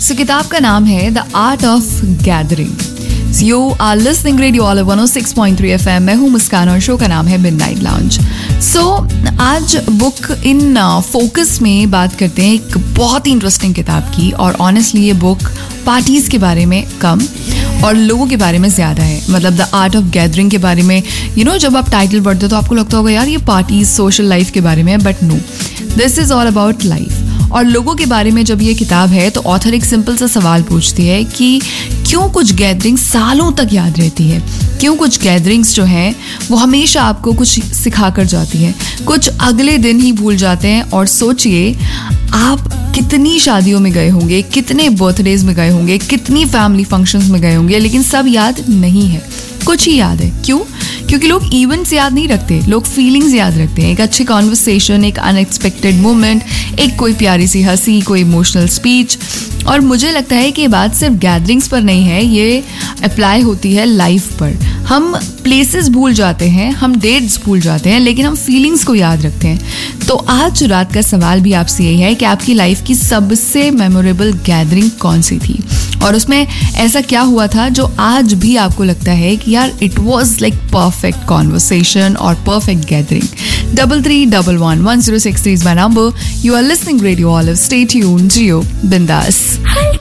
सो किताब का नाम है the art of gathering. You are listening radio all 106.3 FM। मैं हूँ मुस्कान और शो का नाम है मिडनाइट लाउंज। सो आज बुक इन फोकस में बात करते हैं एक बहुत ही इंटरेस्टिंग किताब की। और ऑनेस्टली ये बुक पार्टीज के बारे में कम और लोगों के बारे में ज़्यादा है। मतलब द आर्ट ऑफ गैदरिंग के बारे में जब आप टाइटल पढ़ते हो तो आपको लगता होगा यार ये पार्टीज सोशल लाइफ के बारे में है, but no, this is all about life. और लोगों के बारे में जब ये किताब है तो ऑथर एक सिंपल सा सवाल पूछती है कि क्यों कुछ गैदरिंग्स सालों तक याद रहती है, क्यों कुछ गैदरिंग्स जो हैं वो हमेशा आपको कुछ सिखा कर जाती हैं, कुछ अगले दिन ही भूल जाते हैं। और सोचिए आप कितनी शादियों में गए होंगे, कितने बर्थडेज में गए होंगे, कितनी फैमिली फंक्शंस में गए होंगे, लेकिन सब याद नहीं है, कुछ ही याद है। क्यों? क्योंकि लोग इवेंट्स याद नहीं रखते, लोग फीलिंग्स याद रखते हैं। एक अच्छी कॉन्वर्सेशन, एक अनएक्सपेक्टेड मोमेंट, एक कोई प्यारी सी हंसी, कोई इमोशनल स्पीच। और मुझे लगता है कि ये बात सिर्फ गैदरिंग्स पर नहीं है, ये अप्लाई होती है लाइफ पर। हम प्लेसेस भूल जाते हैं, हम डेट्स भूल जाते हैं, लेकिन हम फीलिंग्स को याद रखते हैं। तो आज रात का सवाल भी आपसे यही है कि आपकी लाइफ की सबसे मेमोरेबल गैदरिंग कौन सी थी, और उसमें ऐसा क्या हुआ था जो आज भी आपको लगता है कि यार it was like perfect conversation और perfect gathering. 33111063 is my number. You are listening Radio Olive. Stay tuned. Gio Bindas.